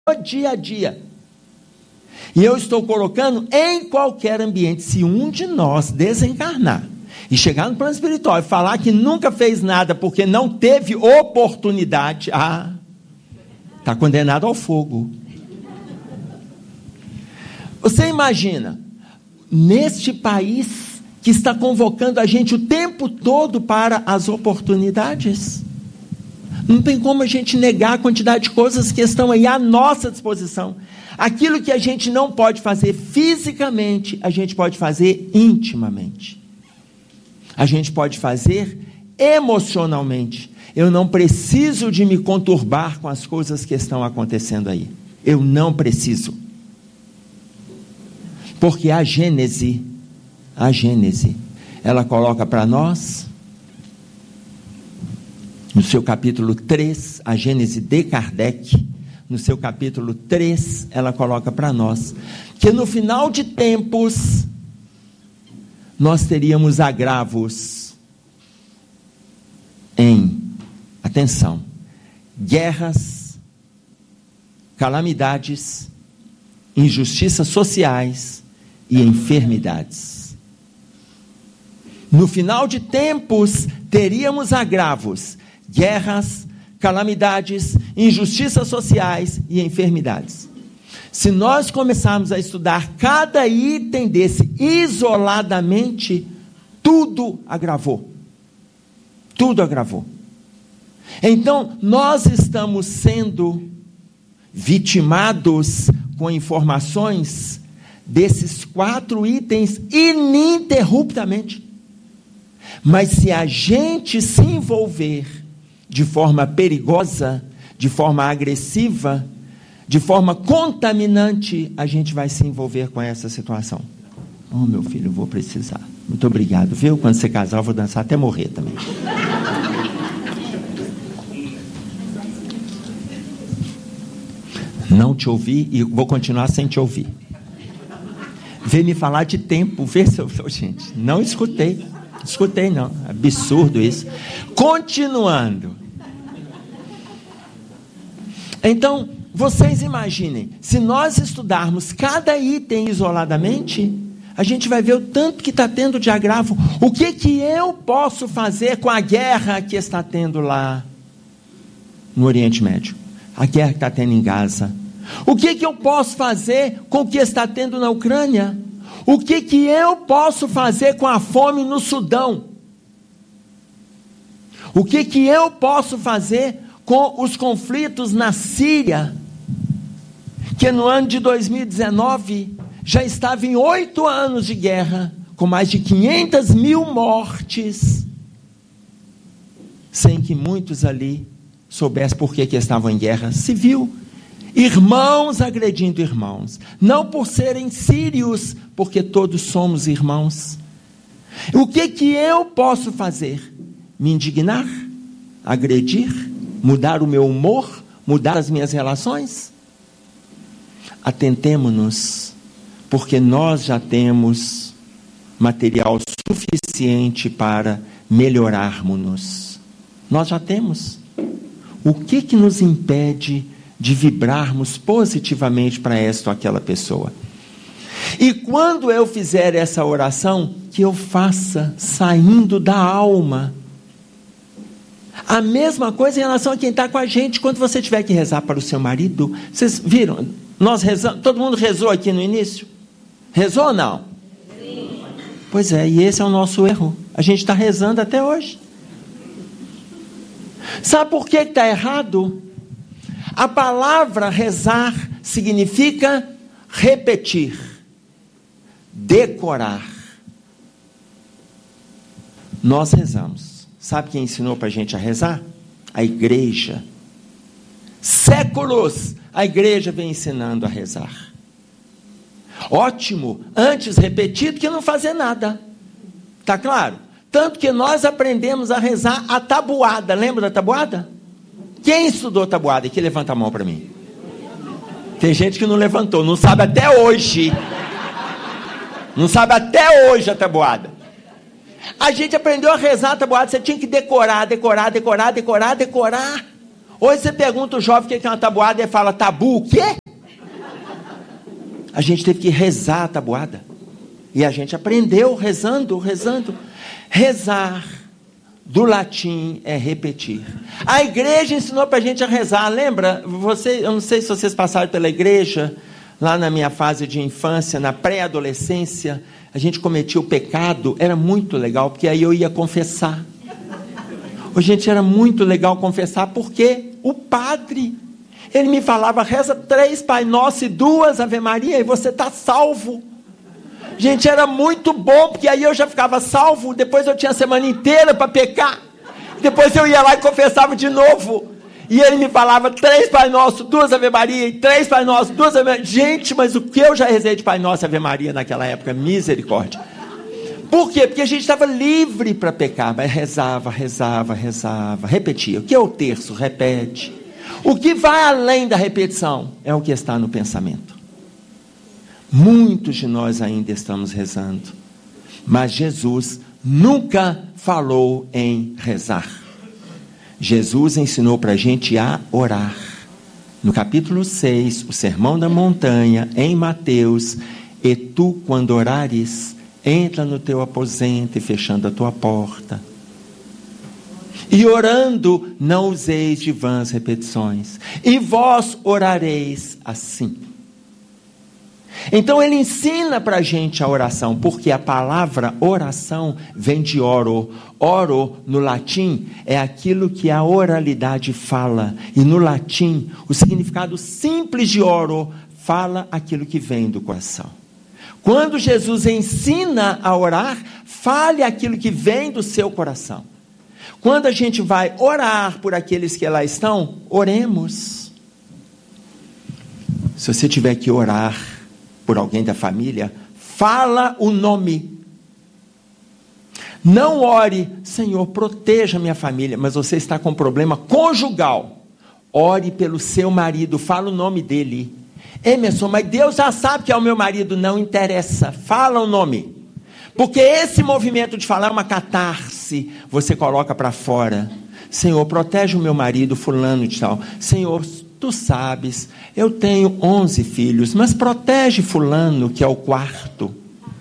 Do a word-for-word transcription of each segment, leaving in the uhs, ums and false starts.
dia a dia. E eu estou colocando em qualquer ambiente, se um de nós desencarnar e chegar no plano espiritual e falar que nunca fez nada porque não teve oportunidade, ah, está condenado ao fogo. Você imagina, neste país que está convocando a gente o tempo todo para as oportunidades, não tem como a gente negar a quantidade de coisas que estão aí à nossa disposição. Aquilo que a gente não pode fazer fisicamente, a gente pode fazer intimamente. A gente pode fazer emocionalmente. Eu não preciso de me conturbar com as coisas que estão acontecendo aí. Eu não preciso. Porque a Gênese, a Gênese, ela coloca para nós, no seu capítulo três, a Gênese de Kardec, no seu capítulo três, ela coloca para nós, que no final de tempos, nós teríamos agravos em, atenção, guerras, calamidades, injustiças sociais e enfermidades. No final de tempos, teríamos agravos, guerras, calamidades, injustiças sociais e enfermidades. Se nós começarmos a estudar cada item desse isoladamente, tudo agravou. Tudo agravou. Então, nós estamos sendo vitimados com informações desses quatro itens ininterruptamente. Mas se a gente se envolver de forma perigosa, de forma agressiva, de forma contaminante, a gente vai se envolver com essa situação. Oh, meu filho, eu vou precisar. Muito obrigado, viu? Quando você casar, eu vou dançar até morrer também. Não te ouvi e vou continuar sem te ouvir. Vem me falar de tempo, vê se eu... Gente, não escutei. Escutei não, absurdo isso. Continuando. Então, vocês imaginem, se nós estudarmos cada item isoladamente, a gente vai ver o tanto que está tendo de agravo. O que que eu posso fazer com a guerra que está tendo lá no Oriente Médio? A guerra que está tendo em Gaza. O que que eu posso fazer com o que está tendo na Ucrânia? O que que eu posso fazer com a fome no Sudão? O que que eu posso fazer com os conflitos na Síria, que no ano de dois mil e dezenove já estava em oito anos de guerra, com mais de quinhentas mil mortes, sem que muitos ali soubessem por que que estavam em guerra civil. Irmãos agredindo irmãos, não por serem sírios, porque todos somos irmãos. O que que eu posso fazer? Me indignar? Agredir? Mudar o meu humor? Mudar as minhas relações? Atentemo-nos, porque nós já temos material suficiente para melhorarmos-nos. Nós já temos. O que que nos impede de vibrarmos positivamente para esta ou aquela pessoa? E quando eu fizer essa oração, que eu faça saindo da alma. A mesma coisa em relação a quem está com a gente, quando você tiver que rezar para o seu marido. Vocês viram? Nós rezamos, todo mundo rezou aqui no início? Rezou ou não? Sim. Pois é, e esse é o nosso erro. A gente está rezando até hoje. Sabe por que está errado? A palavra rezar significa repetir, decorar. Nós rezamos. Sabe quem ensinou para a gente a rezar? A igreja. Séculos a igreja vem ensinando a rezar. Ótimo, antes repetir do que não fazer nada. Está claro? Tanto que nós aprendemos a rezar a tabuada. Lembra da tabuada? Quem estudou tabuada? Aqui levanta a mão para mim. Tem gente que não levantou, não sabe até hoje. Não sabe até hoje a tabuada. A gente aprendeu a rezar a tabuada, você tinha que decorar, decorar, decorar, decorar, decorar. Hoje você pergunta o jovem o que é uma tabuada e ele fala, tabu o quê? A gente teve que rezar a tabuada. E a gente aprendeu rezando, rezando. Rezar, do latim, é repetir. A igreja ensinou para a gente a rezar. Lembra? Você, eu não sei se vocês passaram pela igreja, lá na minha fase de infância, na pré-adolescência, a gente cometia o pecado. Era muito legal, porque aí eu ia confessar. Oh, gente, era muito legal confessar, porque o padre, ele me falava, reza três Pai Nosso e duas Ave Maria, e você está salvo. Gente, era muito bom, porque aí eu já ficava salvo, depois eu tinha a semana inteira para pecar, depois eu ia lá e confessava de novo, e ele me falava, três Pai Nosso, duas Ave Maria, e três Pai Nosso, duas Ave Maria. Gente, mas o que eu já rezei de Pai Nosso e Ave Maria naquela época, misericórdia. Por quê? Porque a gente estava livre para pecar, mas rezava, rezava, rezava, repetia. O que é o terço? Repete. O que vai além da repetição é o que está no pensamento. Muitos de nós ainda estamos rezando, mas Jesus nunca falou em rezar. Jesus ensinou para a gente a orar. No capítulo seis, o Sermão da Montanha, em Mateus, e tu, quando orares, entra no teu aposento e fechando a tua porta. E orando, não useis de vãs repetições. E vós orareis assim. Então ele ensina para a gente a oração, porque a palavra oração vem de oro. Oro, no latim, é aquilo que a oralidade fala. E no latim, o significado simples de oro fala aquilo que vem do coração. Quando Jesus ensina a orar, fale aquilo que vem do seu coração. Quando a gente vai orar por aqueles que lá estão, oremos. Se você tiver que orar por alguém da família, fala o nome. Não ore, Senhor, proteja minha família, mas você está com problema conjugal. Ore pelo seu marido, fala o nome dele. Emerson, mas Deus já sabe que é o meu marido. Não interessa, fala o nome, porque esse movimento de falar é uma catarse. Você coloca para fora, Senhor, protege o meu marido fulano de tal. Senhor, tu sabes, eu tenho onze filhos, mas protege fulano que é o quarto.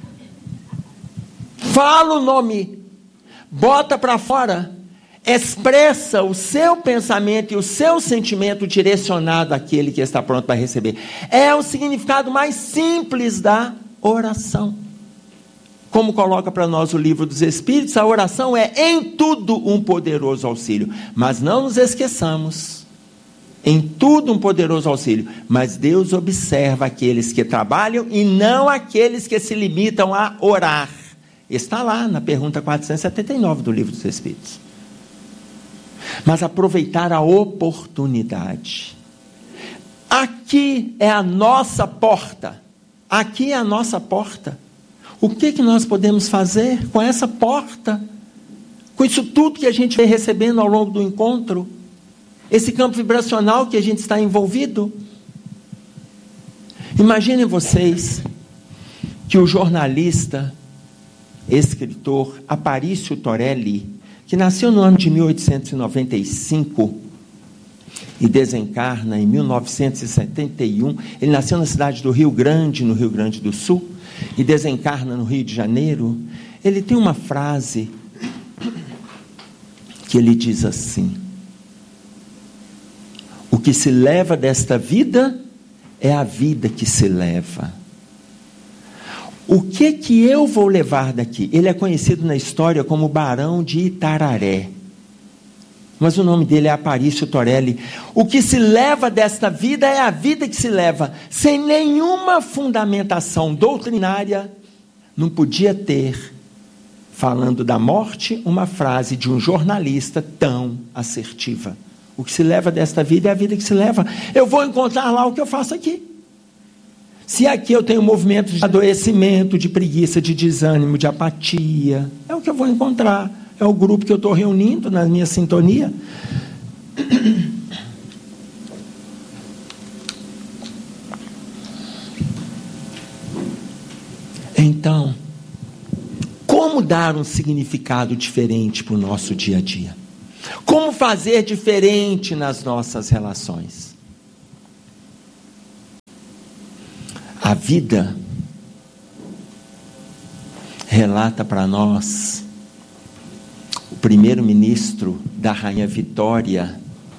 Fala o nome, bota para fora, expressa o seu pensamento e o seu sentimento direcionado àquele que está pronto para receber. É o significado mais simples da oração. Como coloca para nós o livro dos Espíritos, a oração é em tudo um poderoso auxílio. Mas não nos esqueçamos, em tudo um poderoso auxílio. Mas Deus observa aqueles que trabalham e não aqueles que se limitam a orar. Está lá na pergunta quatrocentos e setenta e nove do livro dos Espíritos. Mas aproveitar a oportunidade. Aqui é a nossa porta. Aqui é a nossa porta. O que, que nós podemos fazer com essa porta? Com isso tudo que a gente vem recebendo ao longo do encontro? Esse campo vibracional que a gente está envolvido? Imaginem vocês que o jornalista, escritor Aparício Torelli, que nasceu no ano de mil oitocentos e noventa e cinco e desencarna em mil novecentos e setenta e um, ele nasceu na cidade do Rio Grande, no Rio Grande do Sul, e desencarna no Rio de Janeiro. Ele tem uma frase que ele diz assim: o que se leva desta vida é a vida que se leva. O que que eu vou levar daqui? Ele é conhecido na história como Barão de Itararé, mas o nome dele é Aparício Torelli. O que se leva desta vida é a vida que se leva, sem nenhuma fundamentação doutrinária. Não podia ter, falando da morte, uma frase de um jornalista tão assertiva. O que se leva desta vida é a vida que se leva. Eu vou encontrar lá o que eu faço aqui. Se aqui eu tenho movimento de adoecimento, de preguiça, de desânimo, de apatia, é o que eu vou encontrar. É o grupo que eu estou reunindo na minha sintonia. Então, como dar um significado diferente para o nosso dia a dia? Como fazer diferente nas nossas relações? A vida relata para nós o primeiro-ministro da Rainha Vitória.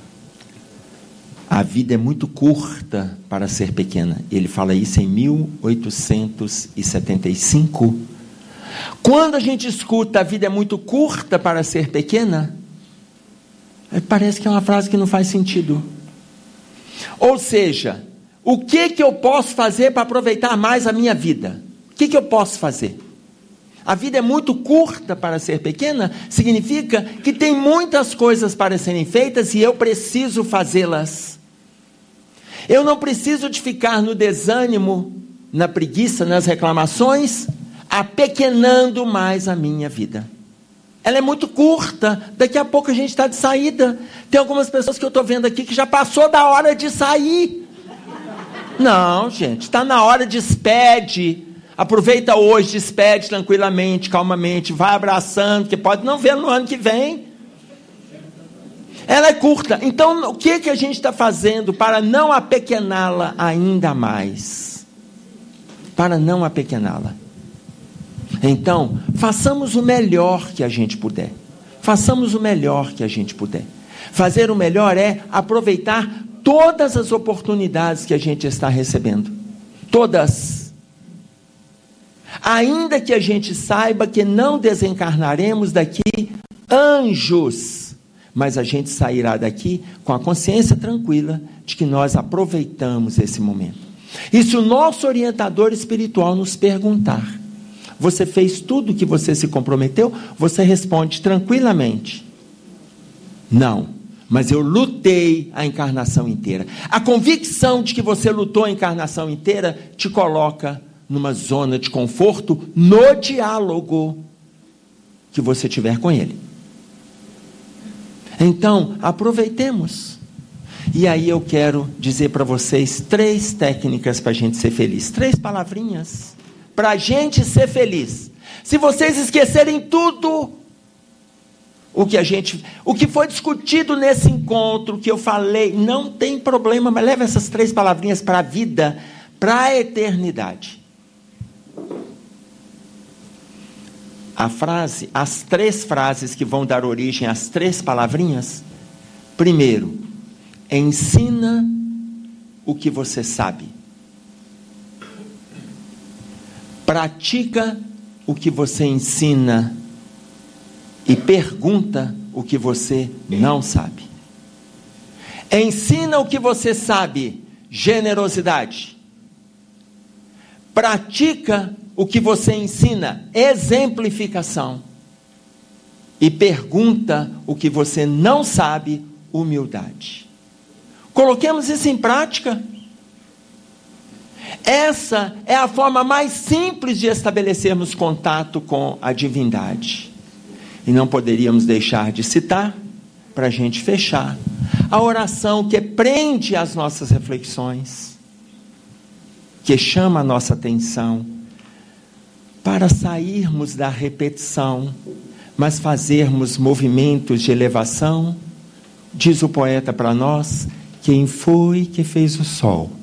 A vida é muito curta para ser pequena. Ele fala isso em mil oitocentos e setenta e cinco. Quando a gente escuta a vida é muito curta para ser pequena, parece que é uma frase que não faz sentido. Ou seja, o que, que eu posso fazer para aproveitar mais a minha vida? O que, que eu posso fazer? A vida é muito curta para ser pequena, significa que tem muitas coisas para serem feitas e eu preciso fazê-las. Eu não preciso de ficar no desânimo, na preguiça, nas reclamações, apequenando mais a minha vida. Ela é muito curta, daqui a pouco a gente está de saída. Tem algumas pessoas que eu estou vendo aqui que já passou da hora de sair. Não, gente, está na hora, despede. Aproveita hoje, despede tranquilamente, calmamente, vai abraçando, que pode não ver no ano que vem. Ela é curta. Então, o que, que a gente está fazendo para não apequená-la ainda mais? Para não apequená-la. Então, façamos o melhor que a gente puder. Façamos o melhor que a gente puder. Fazer o melhor é aproveitar todas as oportunidades que a gente está recebendo. Todas. Ainda que a gente saiba que não desencarnaremos daqui anjos, mas a gente sairá daqui com a consciência tranquila de que nós aproveitamos esse momento. E se o nosso orientador espiritual nos perguntar: você fez tudo o que você se comprometeu? Você responde tranquilamente: não, mas eu lutei a encarnação inteira. A convicção de que você lutou a encarnação inteira te coloca numa zona de conforto no diálogo que você tiver com ele. Então, aproveitemos. E aí eu quero dizer para vocês três técnicas para a gente ser feliz. Três palavrinhas para a gente ser feliz. Se vocês esquecerem tudo o que a gente, o que foi discutido nesse encontro, que eu falei, não tem problema, mas leva essas três palavrinhas para a vida, para a eternidade. A frase, as três frases que vão dar origem às três palavrinhas. Primeiro, ensina o que você sabe. Pratica o que você ensina e pergunta o que você não sabe. Ensina o que você sabe, generosidade. Pratica o que você ensina, exemplificação. E pergunta o que você não sabe, humildade. Coloquemos isso em prática. Essa é a forma mais simples de estabelecermos contato com a divindade. E não poderíamos deixar de citar, para a gente fechar, a oração que prende as nossas reflexões, que chama a nossa atenção, para sairmos da repetição, mas fazermos movimentos de elevação. Diz o poeta para nós: quem foi que fez o sol?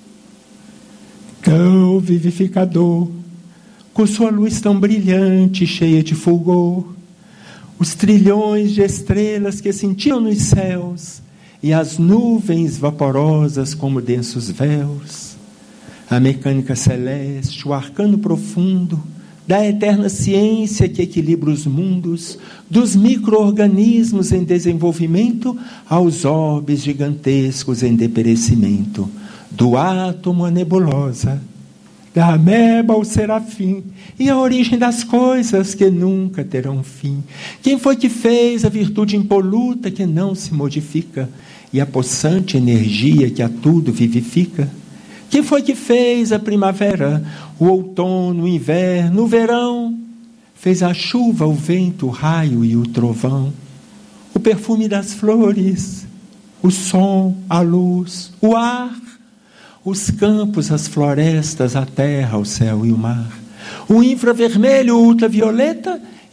Tão vivificador, com sua luz tão brilhante, cheia de fulgor, os trilhões de estrelas que cintilam nos céus, e as nuvens vaporosas como densos véus, a mecânica celeste, o arcano profundo, da eterna ciência que equilibra os mundos, dos micro-organismos em desenvolvimento aos orbes gigantescos em deperecimento, do átomo à nebulosa, da ameba ao serafim, e a origem das coisas que nunca terão fim. Quem foi que fez a virtude impoluta que não se modifica, e a possante energia que a tudo vivifica? Quem foi que fez a primavera, o outono, o inverno, o verão? Fez a chuva, o vento, o raio e o trovão, o perfume das flores, o som, a luz, o ar, os campos, as florestas, a terra, o céu e o mar, o infravermelho, o ultravioleta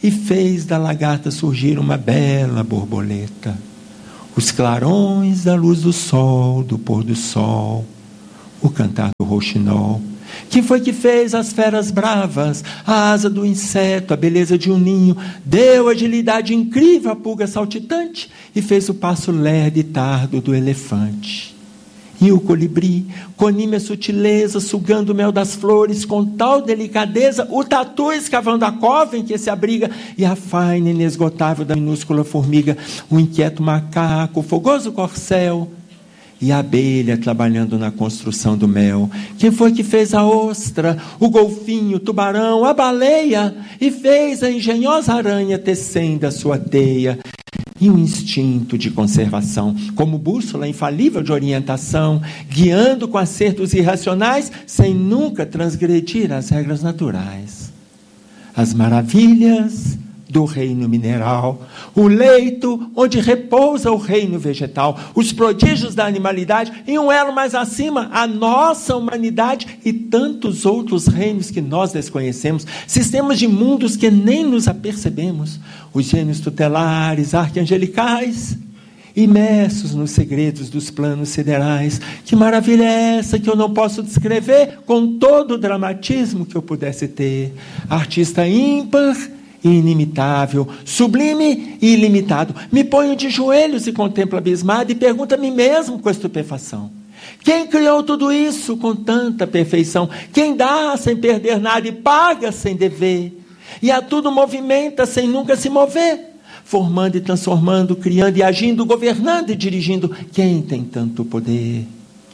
e fez da lagarta surgir uma bela borboleta. Os clarões da luz do sol, do pôr do sol, o cantar do rouxinol. Quem foi que fez as feras bravas, a asa do inseto, a beleza de um ninho, deu agilidade incrível à pulga saltitante e fez o passo lerdo e tardo do elefante? E o colibri, com a sutileza, sugando o mel das flores, com tal delicadeza, o tatu escavando a cova em que se abriga, e a faina inesgotável da minúscula formiga, o inquieto macaco, o fogoso corcel, e a abelha trabalhando na construção do mel. Quem foi que fez a ostra, o golfinho, o tubarão, a baleia, e fez a engenhosa aranha tecendo a sua teia? E um instinto de conservação, como bússola infalível de orientação, guiando com acertos irracionais, sem nunca transgredir as regras naturais. As maravilhas do reino mineral, o leito onde repousa o reino vegetal, os prodígios da animalidade, e um elo mais acima, a nossa humanidade e tantos outros reinos que nós desconhecemos, sistemas de mundos que nem nos apercebemos, os gênios tutelares, arcangelicais, imersos nos segredos dos planos siderais. Que maravilha é essa que eu não posso descrever com todo o dramatismo que eu pudesse ter? Artista ímpar e inimitável, sublime e ilimitado. Me ponho de joelhos e contemplo abismado e pergunto a mim mesmo com estupefação: quem criou tudo isso com tanta perfeição? Quem dá sem perder nada e paga sem dever? E a tudo movimenta sem nunca se mover, formando e transformando, criando e agindo, governando e dirigindo. Quem tem tanto poder?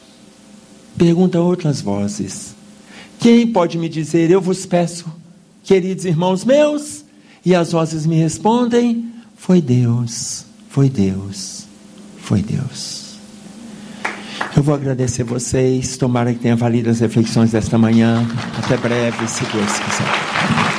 Pergunta outras vozes: quem pode me dizer, eu vos peço, queridos irmãos meus? E as vozes me respondem: foi Deus, foi Deus, foi Deus. Eu vou agradecer vocês, tomara que tenha valido as reflexões desta manhã. Até breve, se Deus quiser.